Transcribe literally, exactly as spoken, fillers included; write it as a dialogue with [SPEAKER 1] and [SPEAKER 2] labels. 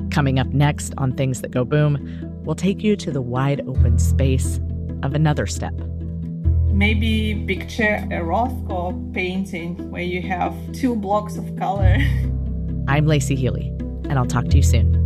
[SPEAKER 1] Coming up next on Things That Go Boom, we'll take you to the wide open space of another step.
[SPEAKER 2] Maybe picture a Rothko painting where you have two blocks of color.
[SPEAKER 1] I'm Lacey Healy, and I'll talk to you soon.